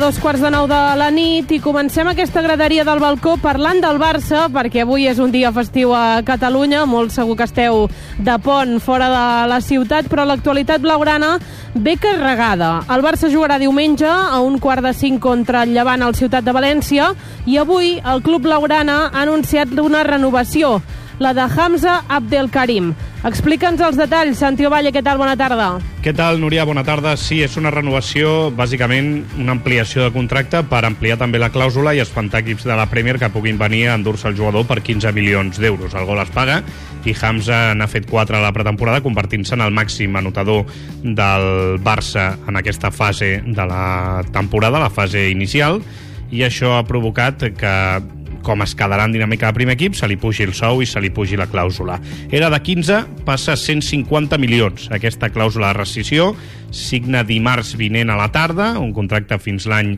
8:45 de la nit i comencem aquesta graderia del balcó parlant del Barça, perquè avui és un dia festiu a Catalunya, molt segur que esteu de pont fora de la ciutat, però l'actualitat blaugrana ve carregada. El Barça jugarà diumenge a 4:45 contra el Llevant al Ciutat de València i avui el club blaugrana ha anunciat una renovació, la de Hamza Abdelkarim. Explica'ns els detalls, Santi Ovalle, què tal? Bona tarda. Què tal, Núria? Bona tarda. Sí, és una renovació, bàsicament una ampliació de contracte per ampliar també la clàusula i espantar equips de la Premier que puguin venir a endur-se el jugador per 15 milions d'euros. El gol es paga i Hamza n'ha fet 4 a la pretemporada, convertint-se en el màxim anotador del Barça en aquesta fase de la temporada, la fase inicial, i això ha provocat que, com es quedarà en dinàmica de primer equip, se li pugi el sou i se li pugi la clàusula. Era de 15, passa a 150 milions. Aquesta clàusula de rescissió signa dimarts vinent a la tarda, un contracte fins l'any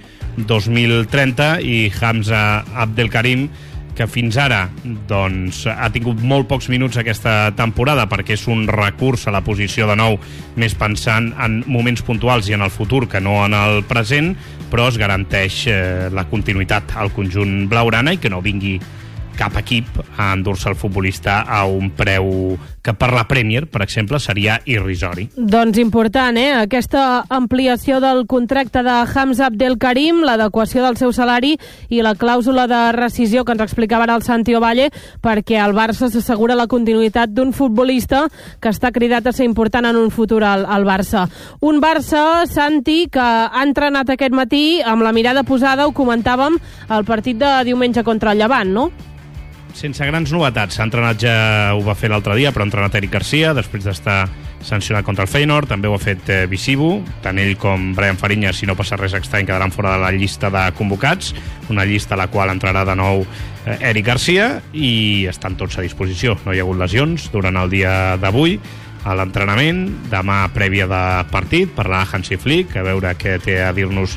2030, i Hamza Abdelkarim, que fins ara doncs, ha tingut molt pocs minuts aquesta temporada perquè és un recurs a la posició de nou, més pensant en moments puntuals i en el futur que no en el present, però es garanteix la continuïtat al conjunt blaugrana i que no vingui cap equip a endur-se el futbolista a un preu que per la Premier, per exemple, seria irrisori. Doncs important, aquesta ampliació del contracte de Hamza Abdelkarim, l'adequació del seu salari i la clàusula de rescissió que ens explicava ara el Santi Ovalle, perquè el Barça s'assegura la continuïtat d'un futbolista que està cridat a ser important en un futur al Barça. Un Barça, Santi, que ha entrenat aquest matí amb la mirada posada, ho comentàvem, al partit de diumenge contra el Llevant, no? Sense grans novetats. S'ha entrenat, ja ho va fer l'altre dia, però ha entrenat Eric Garcia després d'estar sancionat contra el Feyenoord. També ho ha fet Visibu. Tant ell com Brian Fariñas, si no passa res estrany, quedaran fora de la llista de convocats, una llista a la qual entrarà de nou Eric Garcia, i estan tots a disposició. No hi ha hagut lesions durant el dia d'avui a l'entrenament. Demà, prèvia de partit, parlarà Hansi Flick, a veure què té a dir-nos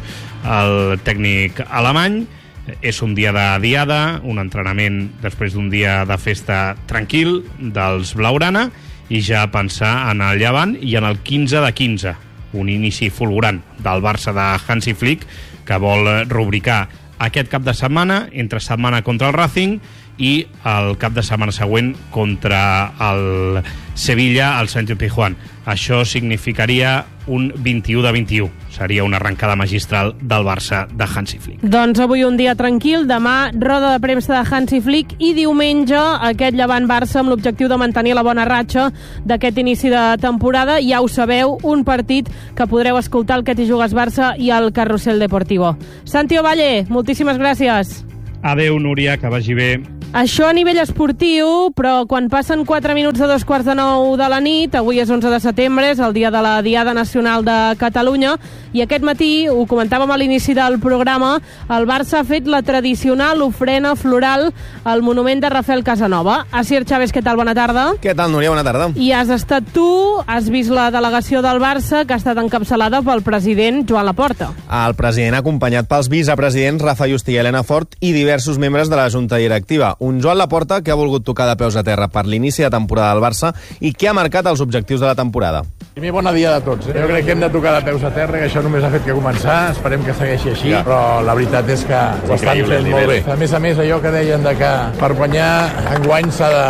el tècnic alemany. És un dia de diada, un entrenament després d'un dia de festa tranquil dels blaugrana, i ja pensar en el Llevant i en el 15 de 15, un inici fulgurant del Barça de Hansi Flick, que vol rubricar aquest cap de setmana, entre setmana contra el Racing i el cap de setmana següent contra el Sevilla al Sánchez Pizjuán. Això significaria un 21 de 21. Seria una arrencada magistral del Barça de Hansi Flick. Doncs avui un dia tranquil, demà roda de premsa de Hansi Flick i diumenge aquest Llevant-Barça amb l'objectiu de mantenir la bona ratxa d'aquest inici de temporada. Ja ho sabeu, un partit que podreu escoltar al Que t'hi jugues Barça i al Carrusel Deportivo. Santi Ovalle, moltíssimes gràcies. Adéu, Núria, que vagi bé. Això a nivell esportiu, però quan passen 4 minuts de 8:45 de la nit, avui és 11 de setembre, és el dia de la Diada Nacional de Catalunya, i aquest matí, ho comentàvem a l'inici del programa, el Barça ha fet la tradicional ofrena floral al monument de Rafael Casanova. Asier Chávez, què tal? Bona tarda. Què tal, Núria? Bona tarda. I has estat tu, has vist la delegació del Barça, que ha estat encapçalada pel president Joan Laporta. El president acompanyat pels vicepresidents Rafa Just i Elena Fort i diversos membres de la Junta Directiva. Un Joan Laporta que ha volgut tocar de peus a terra per l'inici de temporada del Barça i que ha marcat els objectius de la temporada. Primer, bona dia de tots. Jo crec que hem de tocar de peus a terra, que això només ha fet que començar. Esperem que segueixi així, però la veritat és que ho estan fent molt bé. A més, allò que deien de que per guanyar enguany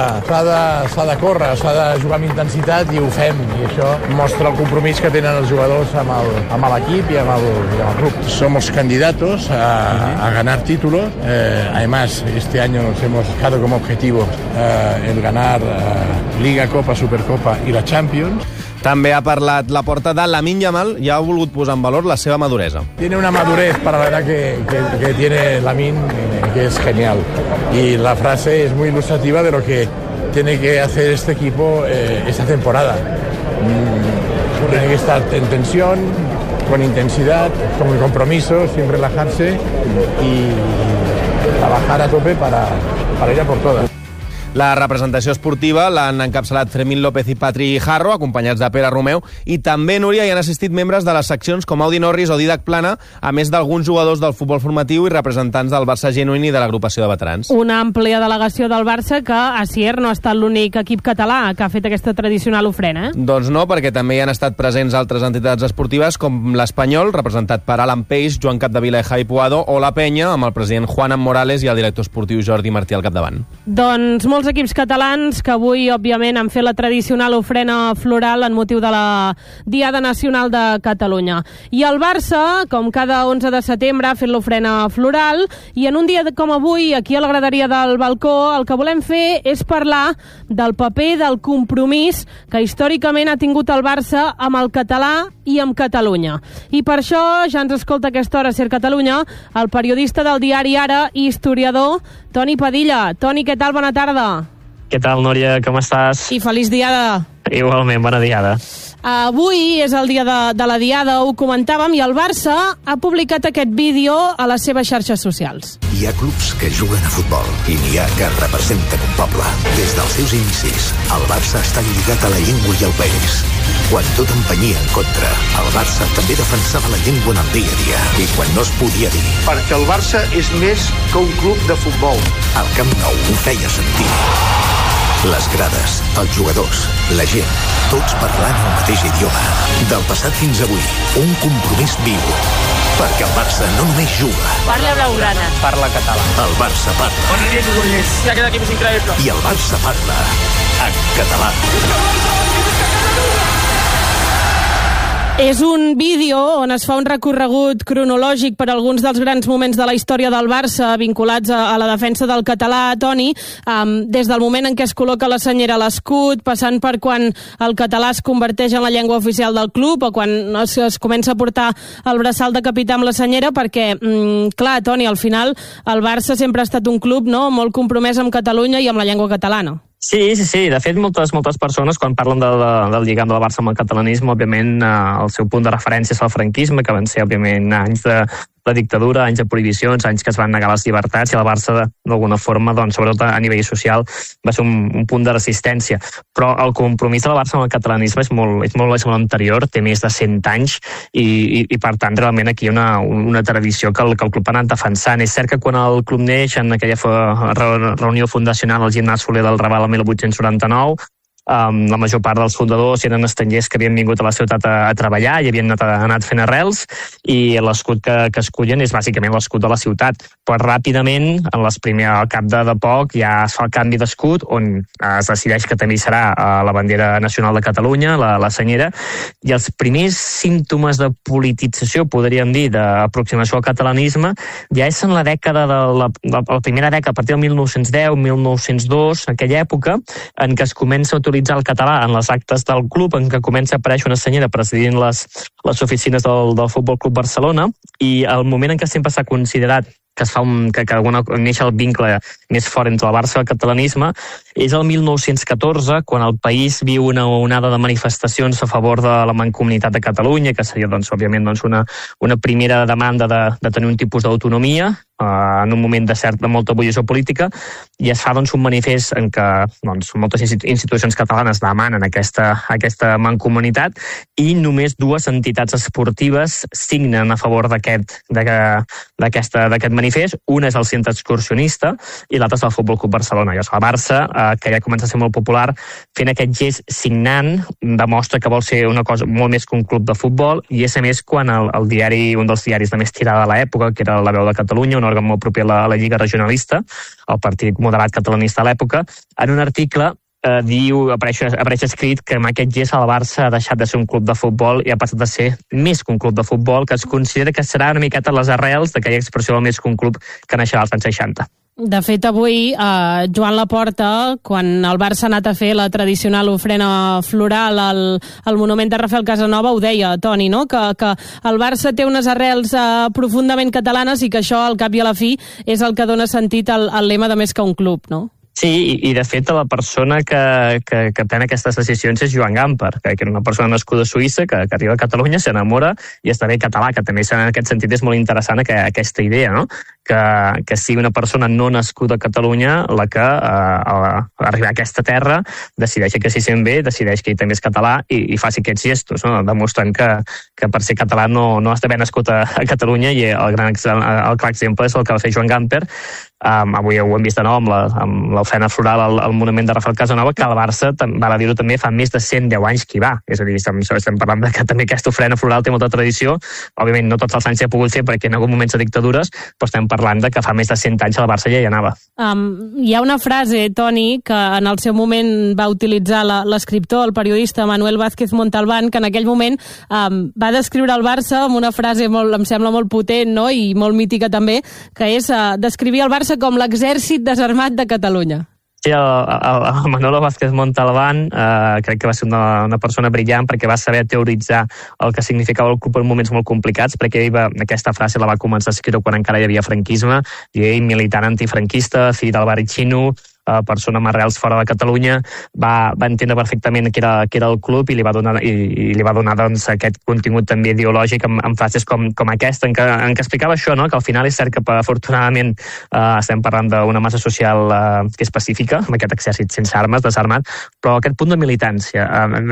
s'ha de córrer, s'ha de jugar amb intensitat, i ho fem. I això mostra el compromís que tenen els jugadors amb l'equip i amb el club. Somos candidatos a ganar títulos. Además, este año nos hemos fijado como objetivo el ganar Liga, Copa, Supercopa i la Champions. També ha parlat Laporta de Lamine Yamal i ha volgut posar en valor la seva maduresa. Tiene una madurez para la edad que tiene Lamine, que es genial. Y la frase es muy ilustrativa de lo que tiene que hacer este equipo esta temporada. Tiene que estar en tensión, con intensidad, con compromiso, sin relajarse y trabajar a tope para ir a por todas. La representació esportiva l'han encapçalat Fermín López i Patri Jarro, acompanyats de Pere Romeu, i també, Núria, hi han assistit membres de les seccions com Audi Norris o Didac Plana, a més d'alguns jugadors del futbol formatiu i representants del Barça Genuïn i de l'agrupació de veterans. Una àmplia delegació del Barça que, a Sier, no ha estat l'únic equip català que ha fet aquesta tradicional ofrena, Doncs no, perquè també hi han estat presents altres entitats esportives com l'Espanyol, representat per Alan Peix, Joan Capdevila i Jai Puado, o la Penya, amb el president Juan Morales i el director esportiu Jordi Martí al capdavant. Doncs molts equips catalans que avui, òbviament, han fet la tradicional ofrena floral en motiu de la Diada Nacional de Catalunya. I el Barça, com cada 11 de setembre, ha fet l'ofrena floral i en un dia com avui, aquí a la graderia del balcó, el que volem fer és parlar del paper del compromís que històricament ha tingut el Barça amb el català i amb Catalunya. I per això ja ens escolta a aquesta hora Ser Catalunya el periodista del diari Ara i historiador Toni Padilla. Toni, què tal? Bona tarda. Què tal, Núria? Com estàs? I feliç diada. Igualment, bona diada. Avui és el dia de la Diada, ho comentàvem, i el Barça ha publicat aquest vídeo a les seves xarxes socials. Hi ha clubs que juguen a futbol i n'hi ha que representen un poble. Des dels seus inicis, el Barça està lligat a la llengua i al país. Quan tot empenyia en contra, el Barça també defensava la llengua en el dia a dia. I quan no es podia dir... Perquè el Barça és més que un club de futbol. El Camp Nou ho feia sentir. Les grades, els jugadors, la gent, tots parlant el mateix idioma. Del passat fins avui, un compromís viu. Perquè el Barça no només juga. Parla blaugrana. Parla català. El Barça parla. Bona nit, Gullers. Aquest equip és increïble. I el Barça parla en català. És un vídeo on es fa un recorregut cronològic per alguns dels grans moments de la història del Barça vinculats a la defensa del català, Toni, des del moment en què es col·loca la senyera a l'escut, passant per quan el català es converteix en la llengua oficial del club o quan es comença a portar el braçal de capità amb la senyera, perquè, clar, Toni, al final el Barça sempre ha estat un club molt compromès amb Catalunya i amb la llengua catalana. Sí. De fet, moltes persones, quan parlen del lligam del Barça amb el catalanisme, òbviament, el seu punt de referència és el franquisme, que van ser, òbviament, anys de dictadura, anys de prohibicions, anys que es van negar les llibertats, i el Barça, d'alguna forma, doncs, sobretot a nivell social, va ser un punt de resistència. Però el compromís del Barça amb el catalanisme és molt anterior, té més de 100 anys, i per tant, realment, aquí hi ha una tradició que el club ha anat defensant. És cert que quan el club neix, en aquella reunió fundacional al Gimnàs Soler del Raval el 1899, la major part dels fundadors eren estrangers que havien vingut a la ciutat a treballar i havien anat fent arrels, i l'escut que escullen és bàsicament l'escut de la ciutat. Però ràpidament, al cap de poc, ja es fa el canvi d'escut, on es decideix que també serà la bandera nacional de Catalunya, la senyera, i els primers símptomes de politització, podríem dir, d'aproximació al catalanisme, ja és en la primera dècada, a partir del 1910, 1902, aquella època, en què es comença a utilitzar el català en les actes del club, en què comença a aparèixer una senyera presidint les oficines del Futbol Club Barcelona, i el moment en què sempre s'ha considerat que neix el vincle més fort entre el Barça i el catalanisme, és el 1914, quan el país viu una onada de manifestacions a favor de la Mancomunitat de Catalunya, que seria, òbviament, una primera demanda de tenir un tipus d'autonomia, en un moment de molta ebullició política, i es fa un manifest en què moltes institucions catalanes demanen aquesta mancomunitat, i només 2 entitats esportives signen a favor d'aquest manifest. Una és el Centre Excursionista i l'altre és el Futbol Club Barcelona. I el Barça, que ja comença a ser molt popular, fent aquest gest signant, demostra que vol ser una cosa molt més que un club de futbol, i és a més quan un dels diaris de més tirada de l'època, que era La Veu de Catalunya, un òrgan molt proper a la Lliga Regionalista, el partit moderat catalanista de l'època, en un article apareix escrit que amb aquest gest el Barça ha deixat de ser un club de futbol i ha passat a ser més que un club de futbol, que es considera que serà una miqueta les arrels d'aquella expressió del més que un club que naixerà als anys 60. De fet, avui, Joan Laporta, quan el Barça ha anat a fer la tradicional ofrena floral al monument de Rafael Casanova, ho deia, Toni, no? Que el Barça té unes arrels profundament catalanes i que això, al cap i a la fi, és el que dona sentit al lema de més que un club, no? Sí, i de fet la persona que pren aquestes decisions és Joan Gamper, que era una persona nascuda a Suïssa, que arriba a Catalunya, s'enamora i esdevé català, que també en aquest sentit és molt interessant aquesta idea, no? Que sigui una persona no nascuda a Catalunya la que arribar a aquesta terra decideix que s'hi sent bé, decideix que ell també és català i faci aquests gestos, no? Demostrant que per ser català no has d'haver nascut a Catalunya, i el clar exemple és el que va fer Joan Gamper. Avui ho hem vist de nou amb l'ofrena floral al monument de Rafael Casanova, que el Barça, val a dir-ho també, fa més de 110 anys que hi va. És a dir, estem parlant que també aquesta ofrena floral té molta tradició. Òbviament no tots els anys s'hi ha pogut fer perquè en algun moment de dictadures, però estem parlant de que fa més de 100 anys el Barça ja hi anava. Hi ha una frase, Toni, que en el seu moment va utilitzar l'escriptor, el periodista Manuel Vázquez Montalbán, que en aquell moment va descriure el Barça amb una frase em sembla molt potent, no? I molt mítica també, que és descrivir el Barça com l'exèrcit desarmat de Catalunya. Sí, el Manolo Vázquez Montalbán crec que va ser una persona brillant, perquè va saber teoritzar el que significava el club en moments molt complicats, perquè aquesta frase la va començar a escriure quan encara hi havia franquisme, i ell, militant antifranquista, fill del barri xino, persona amb arrels fora de Catalunya, va entendre perfectament què era el club i li va donar doncs, aquest contingut també ideològic amb frases com aquesta, en què explicava això, no? Que al final és cert que afortunadament estem parlant d'una massa social que és pacífica, amb aquest exèrcit sense armes, desarmat, però aquest punt de militància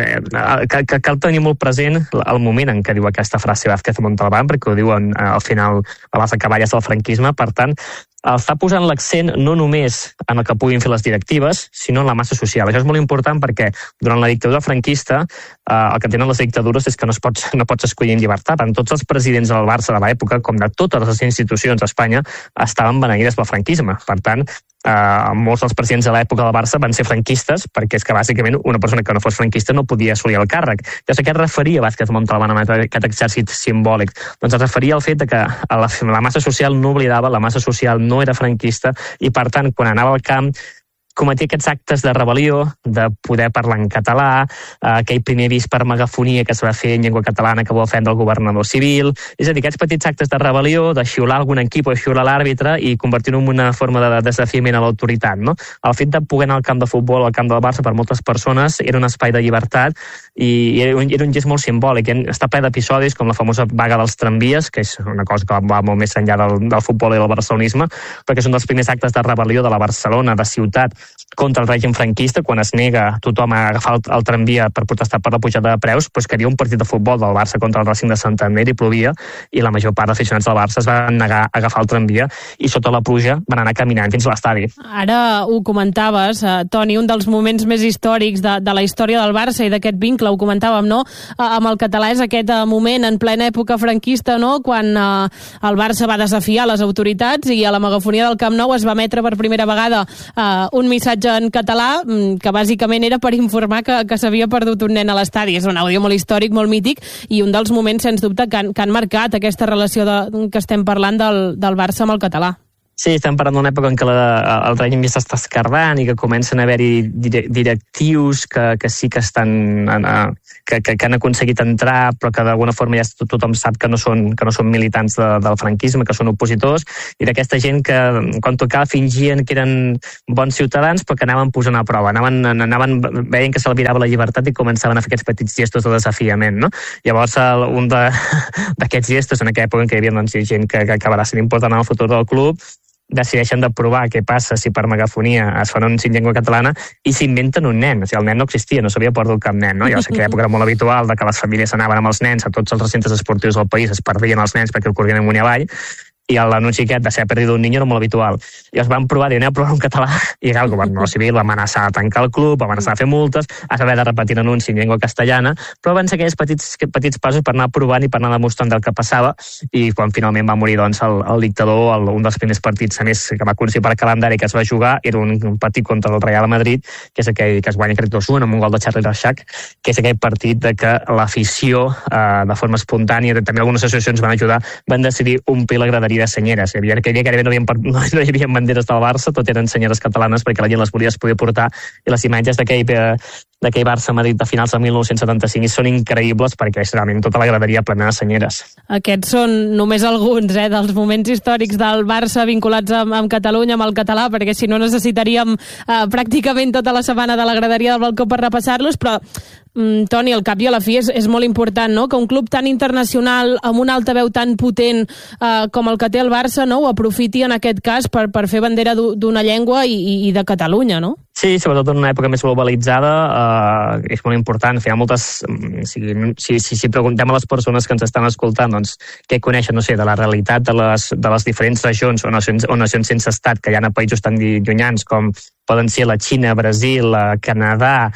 que cal tenir molt present el moment en què diu aquesta frase Vázquez Montalbán, perquè ho diuen al final a les acaballes del franquisme. Per tant, està posant l'accent no només en el que puguin fer les directives, sinó en la massa social. Això és molt important perquè durant la dictadura franquista el que tenen les dictadures és que no pots escollir en llibertat. Tots els presidents del Barça de l'època, com de totes les institucions d'Espanya, estaven beneïdes pel franquisme. Per tant, molts dels presidents de l'època del Barça van ser franquistes, perquè és que bàsicament una persona que no fos franquista no podia assolir el càrrec. Llavors, a què es referia Vázquez Montalbán amb aquest exèrcit simbòlic? Doncs es referia al fet que la massa social no oblidava, la massa social no era franquista, i per tant, quan anava al camp, cometia aquests actes de rebel·lió, de poder parlar en català, aquell primer avís per megafonia que es va fer en llengua catalana que va ofendre el governador civil, és a dir, aquests petits actes de rebel·lió, de xiular algun equip o xiular l'àrbitre i convertir-ho en una forma de desafiament a l'autoritat, no? El fet de poder anar al camp de futbol, al camp del Barça, per moltes persones, era un espai de llibertat i era un gest molt simbòlic. Està ple d'episodis com la famosa vaga dels tramvies, que és una cosa que va molt més enllà del futbol i del barcelonisme, perquè és un dels primers actes de rebel·lió de la Barcelona, de ciutat, contra el règim franquista, quan es nega tothom a agafar el tramvia per protestar per la pujada de preus, però és que hi havia un partit de futbol del Barça contra el Racing de Santander i plovia, i la major part d'aficionats del Barça es van negar a agafar el tramvia i sota la pluja van anar caminant fins a l'estadi. Ara ho comentaves, Toni, un dels moments més històrics de la història del Barça i d'aquest vincle, ho comentàvem, no? Amb el català és aquest moment en plena època franquista, no? Quan el Barça va desafiar les autoritats i a la megafonia del Camp Nou es va emetre per primera vegada un missatge en català que bàsicament era per informar que s'havia perdut un nen a l'estadi. És un àudio molt històric, molt mític, i un dels moments, sens dubte, que han marcat aquesta relació que estem parlant del Barça amb el català. Sí, estem parlant d'una època en què el règim ja s'està esquerdant i que comencen a haver-hi directius que sí que estan que han aconseguit entrar, però que d'alguna forma ja tothom sap que no són militants del franquisme, que són opositors, i d'aquesta gent que quan tocava fingien que eren bons ciutadans, però que anaven posant a prova, veien que s'albirava la llibertat i començaven a fer aquests petits gestos de desafiament, no? Llavors, un d'aquests gestos en aquella època en què hi havia gent que acabarà sent important en el futur del club, decideixen de provar què passa si per megafonia es fan un en llengua catalana i s'inventen un nen. O sigui, el nen no existia, no s'havia perdut cap nen, no? Llavors, en aquella època era molt habitual de que les famílies anaven amb els nens a tots els recintes esportius del país, es perdien els nens perquè el corrien amunt i avall, i l'anunci aquest de ser perdido un niño era molt habitual. I els van provar, anem a provar un català, i el govern civil va amenaçar de tancar el club, va amenaçar de fer multes, es va haver de repetir l'anunci en llengua castellana, però van ser aquells petits passos per anar provant i per anar demostrant del que passava, i quan finalment va morir doncs, el dictador, un dels primers partits a més que va aconseguir per calendari que es va jugar era un partit contra el Real Madrid, que és aquell que es guanya crec 2-1 amb un gol de Charlie Reixac, que és aquell partit de que l'afició de forma espontània, també algunes associacions van ajudar, van decidir omplir la graderia de senyeres. Hi havia gairebé no hi havia banderes del Barça, tot eren senyeres catalanes perquè la gent les volia poder portar, i les imatges d'aquell Barça-Madrid de finals de 1975 són increïbles perquè és realment tota la graderia plena de senyeres. Aquests són només alguns dels moments històrics del Barça vinculats amb Catalunya, amb el català, perquè si no necessitaríem pràcticament tota la setmana de la graderia del balcó per repassar-los, però Toni, al cap i a la fi és molt important, no?, que un club tan internacional amb un altaveu tan potent com el que té el Barça, no?, ho aprofiti en aquest cas per fer bandera d'una llengua i de Catalunya, no? Sí, sobretot en una època més globalitzada és molt important. Hi ha moltes... Si preguntem a les persones que ens estan escoltant, doncs, què coneixen, no sé, de la realitat de les diferents regions o nacions sense estat que hi ha a països tan llunyans com poden ser la Xina, Brasil, Canadà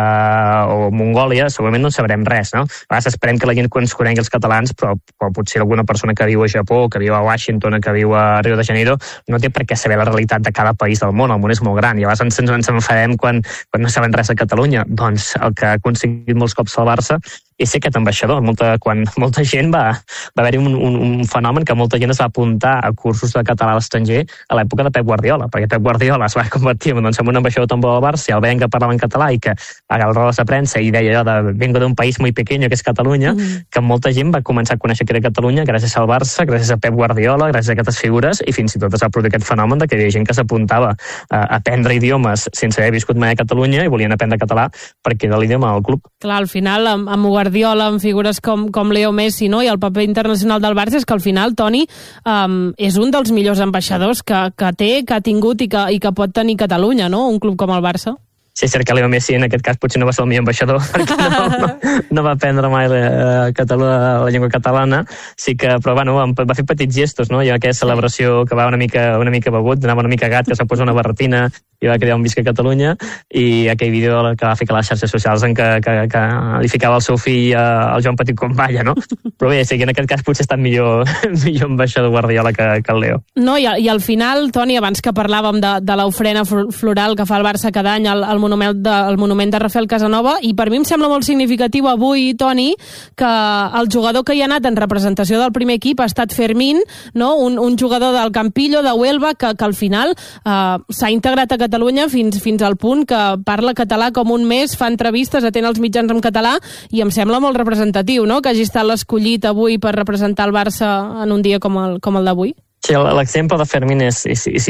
o Mongòlia, segurament no en sabrem res, no? A vegades esperem que la gent ens conegui els catalans, però potser alguna persona que viu a Japó, que viu a Washington, que viu a Rio de Janeiro, no té per què saber la realitat de cada país del món. El món és molt gran i a vegades ens enfadem quan no saben res de Catalunya. Doncs el que ha aconseguit molts cops el Barça és ser aquest ambaixador. Quan molta gent va haver-hi un fenomen que molta gent es va apuntar a cursos de català a l'estranger a l'època de Pep Guardiola, perquè Pep Guardiola es va convertir en un ambaixador també del Barça, i el veien que parlava en català i que agafava rodes de premsa i deia allò de vengo d'un país muy pequeño que és Catalunya, que molta gent va començar a conèixer que era Catalunya gràcies al Barça, gràcies a Pep Guardiola, gràcies a aquestes figures, i fins i tot es va produir aquest fenomen de que hi havia gent que s'apuntava a aprendre idiomes sense haver viscut mai a Catalunya i volien aprendre català perquè era l'idioma del club. Clar, al final, amb Guardiola, amb figures com Leo Messi, no?, i el paper internacional del Barça, és que al final, Toni, és un dels millors ambaixadors que ha tingut i que pot tenir Catalunya, no?, un club com el Barça. Sí, és cert que Leo Messi en aquest cas potser no va ser el millor ambaixador perquè no va aprendre mai la llengua catalana, sí que, però bueno, va fer petits gestos, no? Hi ha aquesta celebració que va una mica begut, anava una mica gat, que s'ha posat una barretina i va cridar un visca a Catalunya, i aquell vídeo que va ficar a les xarxes socials en que li ficava el seu fill al Joan Petit com balla, no? Però bé, sí que en aquest cas potser ha estat millor ambaixador Guardiola que el Leo. No, i al final, Toni, abans que parlàvem de l'ofrena floral que fa el Barça cada any al monument de Rafael Casanova, i per mi em sembla molt significatiu avui, Toni, que el jugador que hi ha anat en representació del primer equip ha estat Fermín, no? Un jugador del Campillo, de Huelva, que al final s'ha integrat a Catalunya fins al punt que parla català com un mes, fa entrevistes, atén els mitjans en català, i em sembla molt representatiu, no?, que hagi estat l'escollit avui per representar el Barça en un dia com el d'avui. Sí, l'exemple de Fermín és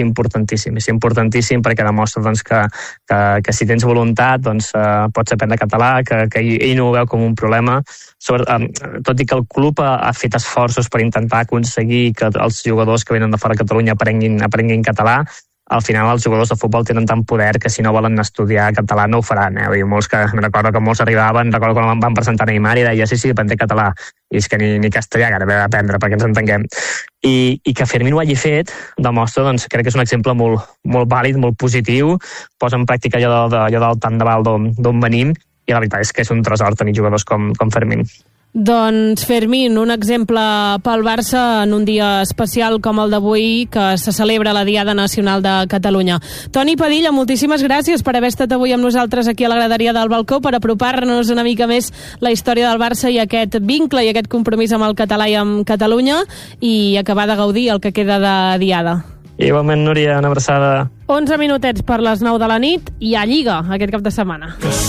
importantíssim perquè demostra doncs, que si tens voluntat doncs, pots aprendre català, que ell no ho veu com un problema. Tot i que el club ha fet esforços per intentar aconseguir que els jugadors que venen de fora de Catalunya aprenguin català, al final els jugadors de futbol tenen tant poder que si no volen estudiar català no ho faran. Recordo que molts arribaven, recordo quan van presentar Neymar i deia sí, aprendré català, i és que ni castellà que ara ve d'aprendre perquè ens entenguem. I que Fermín ho hagi fet demostra, doncs, crec que és un exemple molt, molt vàlid, molt positiu, posa en pràctica allò del tant de val d'on venim, i la veritat és que és un tresor tenir jugadors com Fermín. Doncs Fermín, un exemple pel Barça en un dia especial com el d'avui, que se celebra la Diada Nacional de Catalunya. Toni Padilla, moltíssimes gràcies per haver estat avui amb nosaltres aquí a la graderia del balcó, per apropar-nos una mica més la història del Barça i aquest vincle i aquest compromís amb el català i amb Catalunya, i acabar de gaudir el que queda de Diada. Igualment, Núria, una abraçada. 11 minutets per les 9 de la nit, i a Lliga aquest cap de setmana.